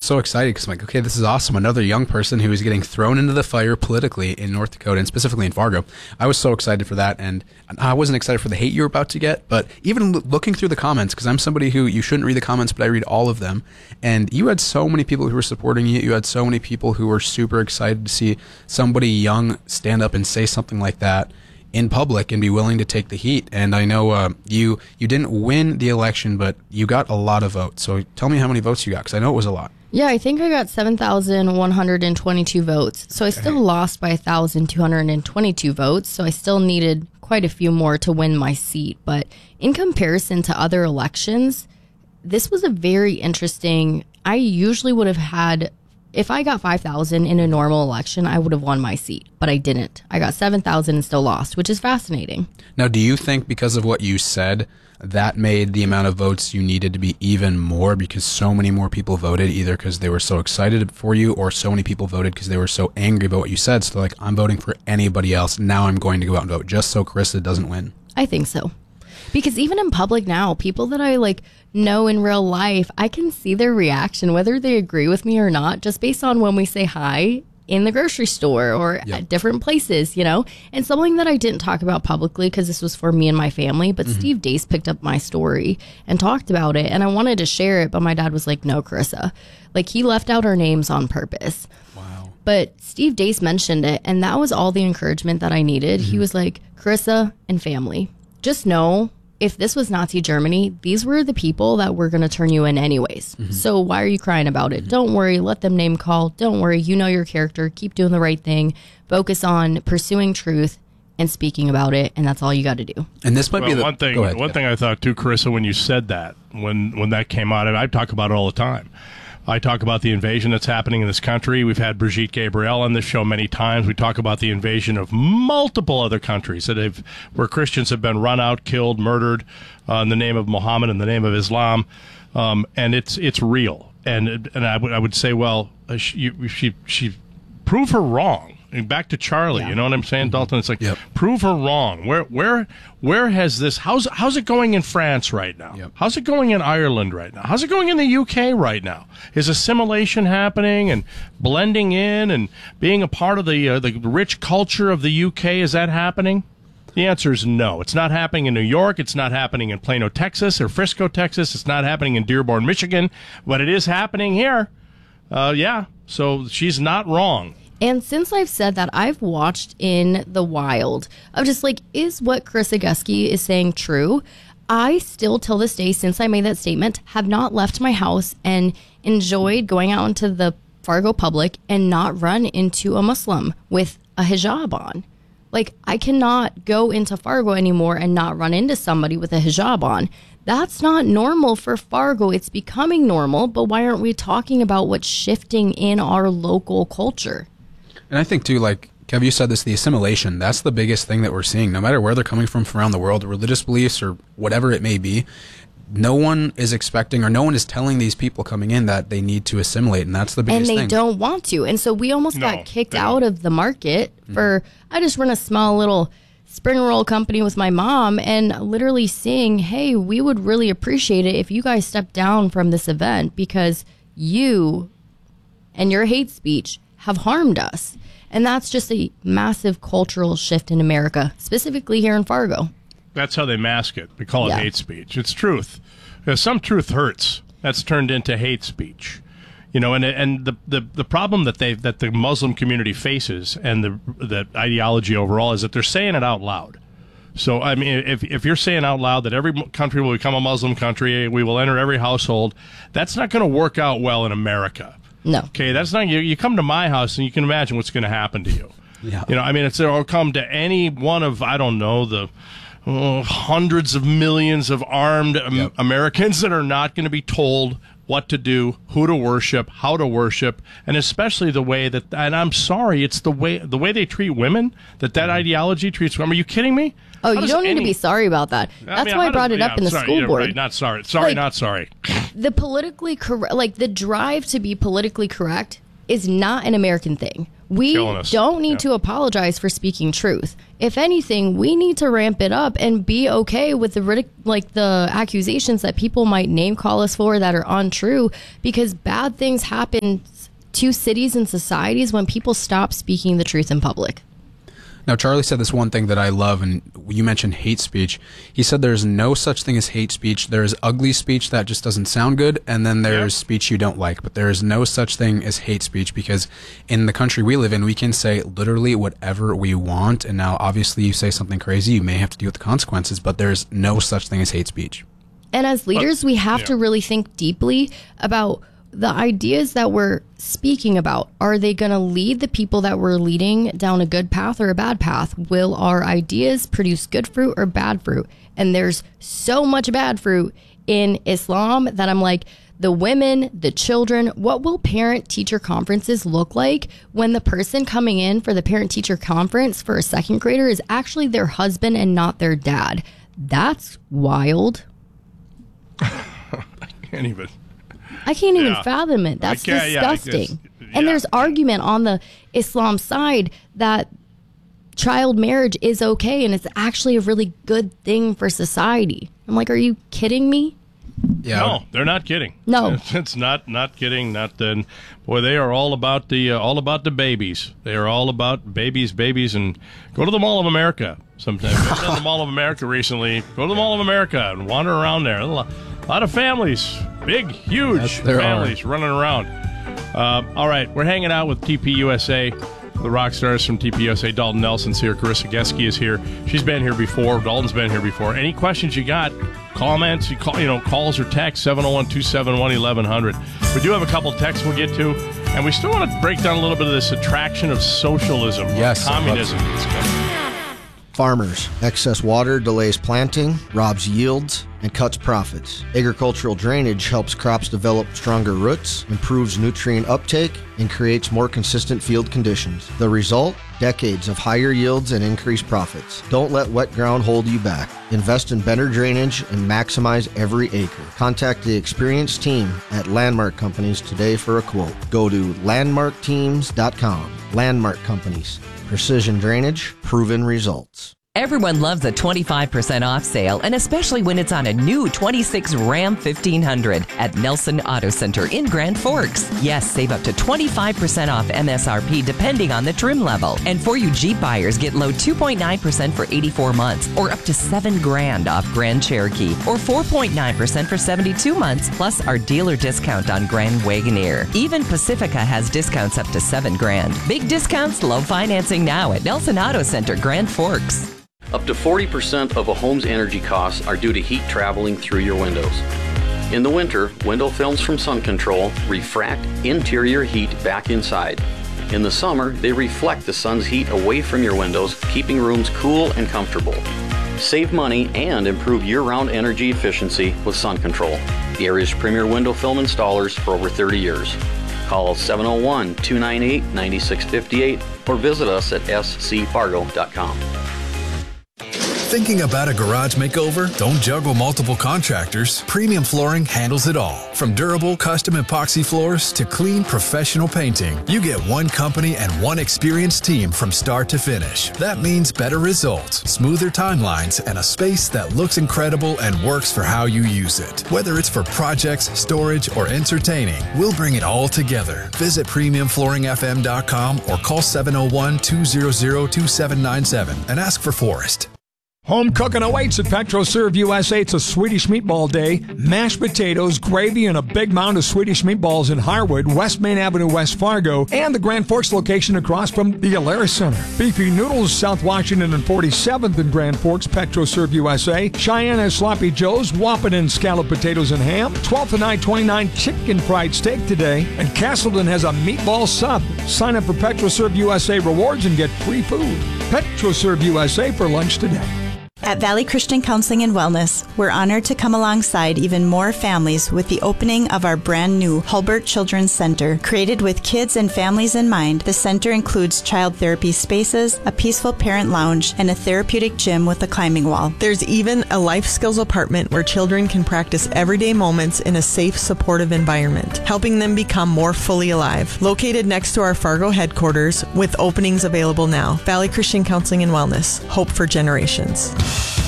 so excited because I'm like, okay, this is awesome. Another young person who is getting thrown into the fire politically in North Dakota and specifically in Fargo. I was so excited for that, and I wasn't excited for the hate you were about to get, but even looking through the comments, because I'm somebody who, you shouldn't read the comments, but I read all of them, and you had so many people who were supporting you. You had so many people who were super excited to see somebody young stand up and say something like that in public and be willing to take the heat. And I know you didn't win the election, but you got a lot of votes. So tell me how many votes you got, because I know it was a lot. Yeah, I think I got 7,122 votes. So I still lost by 1,222 votes. So I still needed quite a few more to win my seat. But in comparison to other elections, this was a very interesting. I usually would have had, if I got 5,000 in a normal election, I would have won my seat, but I didn't. I got 7,000 and still lost, which is fascinating. Now, do you think because of what you said, that made the amount of votes you needed to be even more because so many more people voted, either because they were so excited for you or so many people voted because they were so angry about what you said? So they're like, I'm voting for anybody else. Now I'm going to go out and vote just so Carissa doesn't win. I think so. Because even in public now, people that I know in real life, I can see their reaction, whether they agree with me or not, just based on when we say hi in the grocery store or at different places, And something that I didn't talk about publicly because this was for me and my family, but Steve Deace picked up my story and talked about it, and I wanted to share it, but my dad was like, no, Carissa. He left out our names on purpose. Wow. But Steve Deace mentioned it, and that was all the encouragement that I needed. He was like, Carissa and family, just know, if this was Nazi Germany, these were the people that were going to turn you in anyways. So why are you crying about it? Don't worry. Let them name call. Don't worry. You know your character. Keep doing the right thing. Focus on pursuing truth and speaking about it, and that's all you got to do. And this might be the one thing. One thing I thought too, Carissa, when you said that, when that came out, I talk about it all the time. I talk about the invasion that's happening in this country. We've had Brigitte Gabriel on this show many times. We talk about the invasion of multiple other countries where Christians have been run out, killed, murdered in the name of Muhammad, in the name of Islam, and it's real. And I would say, well, she prove her wrong. Back to Charlie, you know what I'm saying, Dalton? It's like, prove her wrong. Where has this? How's it going in France right now? How's it going in Ireland right now? How's it going in the UK right now? Is assimilation happening and blending in and being a part of the rich culture of the UK? Is that happening? The answer is no. It's not happening in New York. It's not happening in Plano, Texas, or Frisco, Texas. It's not happening in Dearborn, Michigan. But it is happening here. So she's not wrong. And since I've said that, I've watched in the wild of just is what Carissa Gusky is saying true? I still, till this day, since I made that statement, have not left my house and enjoyed going out into the Fargo public and not run into a Muslim with a hijab on. I cannot go into Fargo anymore and not run into somebody with a hijab on. That's not normal for Fargo. It's becoming normal, but why aren't we talking about what's shifting in our local culture? And I think, too, Kev, you said this, the assimilation, that's the biggest thing that we're seeing. No matter where they're coming from around the world, religious beliefs or whatever it may be, no one is expecting or no one is telling these people coming in that they need to assimilate, and that's the biggest thing. And they don't want to. And so we almost got kicked out of the market for, I just run a small little spring roll company with my mom and literally saying, hey, we would really appreciate it if you guys step down from this event because you and your hate speech have harmed us. And that's just a massive cultural shift in America, specifically here in Fargo. That's how they mask it. They call it hate speech. It's truth. Some truth hurts. That's turned into hate speech. And the problem that the Muslim community faces and the ideology overall is that they're saying it out loud. So, I mean, if you're saying out loud that every country will become a Muslim country, we will enter every household, that's not going to work out well in America. No. Okay, that's not you come to my house and you can imagine what's going to happen to you. Yeah. It'll come to any one of, I don't know, the hundreds of millions of armed Americans that are not going to be told what to do, who to worship, how to worship, and especially the way that, and I'm sorry, it's the way they treat women, that ideology treats women. Are you kidding me? Oh, you don't need to be sorry about that. That's why I brought it up in the school board. Right, not sorry. Sorry, not sorry. The politically correct, the drive to be politically correct is not an American thing. We killing us. don't need to apologize for speaking truth. If anything, we need to ramp it up and be okay with the accusations that people might name call us for that are untrue, because bad things happen to cities and societies when people stop speaking the truth in public. Now, Charlie said this one thing that I love, and you mentioned hate speech. He said there's no such thing as hate speech. There's ugly speech that just doesn't sound good, and then there's speech you don't like. But there is no such thing as hate speech, because in the country we live in, we can say literally whatever we want. And now, obviously, you say something crazy, you may have to deal with the consequences, but there's no such thing as hate speech. And as leaders, we have to really think deeply about the ideas that we're speaking about. Are they going to lead the people that we're leading down a good path or a bad path? Will our ideas produce good fruit or bad fruit? And there's so much bad fruit in Islam that I'm like, the women, the children, what will parent-teacher conferences look like when the person coming in for the parent-teacher conference for a second grader is actually their husband and not their dad? That's wild. I can't even fathom it. That's disgusting. And there's argument on the Islam side that child marriage is okay and it's actually a really good thing for society. I'm like, are you kidding me? Yeah. No, they're not kidding. No, it's not kidding. Not then. Boy, they are all about the babies. They are all about babies, and go to the Mall of America sometime. I've been to the Mall of America recently. Go to the Mall of America and wander around there. A lot of families, big, huge families running around. All right, we're hanging out with TPUSA, the rock stars from TPUSA. Dalton Nelson's here. Carissa Geske is here. She's been here before. Dalton's been here before. Any questions you got, comments, calls or texts, 701-271-1100. We do have a couple texts we'll get to, and we still want to break down a little bit of this attraction of socialism, communism. Farmers. Excess water delays planting, robs yields, and cuts profits. Agricultural drainage helps crops develop stronger roots, improves nutrient uptake, and creates more consistent field conditions. The result? Decades of higher yields and increased profits. Don't let wet ground hold you back. Invest in better drainage and maximize every acre. Contact the experienced team at Landmark Companies today for a quote. Go to landmarkteams.com. Landmark Companies. Precision drainage, proven results. Everyone loves a 25% off sale, and especially when it's on a new 26 Ram 1500 at Nelson Auto Center in Grand Forks. Yes, save up to 25% off MSRP depending on the trim level. And for you Jeep buyers, get low 2.9% for 84 months or up to $7,000 off Grand Cherokee, or 4.9% for 72 months plus our dealer discount on Grand Wagoneer. Even Pacifica has discounts up to $7,000. Big discounts, low financing now at Nelson Auto Center, Grand Forks. Up to 40% of a home's energy costs are due to heat traveling through your windows. In the winter, window films from Sun Control refract interior heat back inside. In the summer, they reflect the sun's heat away from your windows, keeping rooms cool and comfortable. Save money and improve year-round energy efficiency with Sun Control, the area's premier window film installers for over 30 years. Call 701-298-9658 or visit us at scfargo.com. Thinking about a garage makeover? Don't juggle multiple contractors. Premium Flooring handles it all. From durable custom epoxy floors to clean professional painting, you get one company and one experienced team from start to finish. That means better results, smoother timelines, and a space that looks incredible and works for how you use it. Whether it's for projects, storage, or entertaining, we'll bring it all together. Visit PremiumFlooringFM.com or call 701-200-2797 and ask for Forrest. Home cooking awaits at PetroServe USA. It's a Swedish meatball day. Mashed potatoes, gravy, and a big mound of Swedish meatballs in Harwood, West Main Avenue, West Fargo, and the Grand Forks location across from the Alaris Center. Beefy noodles, South Washington and 47th in Grand Forks, PetroServe USA. Cheyenne has Sloppy Joe's, Waupun and scalloped potatoes and ham. 12th and I-29 chicken fried steak today. And Castleton has a meatball sub. Sign up for PetroServe USA Rewards and get free food. PetroServe USA for lunch today. At Valley Christian Counseling and Wellness, we're honored to come alongside even more families with the opening of our brand new Hulbert Children's Center. Created with kids and families in mind, the center includes child therapy spaces, a peaceful parent lounge, and a therapeutic gym with a climbing wall. There's even a life skills apartment where children can practice everyday moments in a safe, supportive environment, helping them become more fully alive. Located next to our Fargo headquarters with openings available now. Valley Christian Counseling and Wellness. Hope for generations.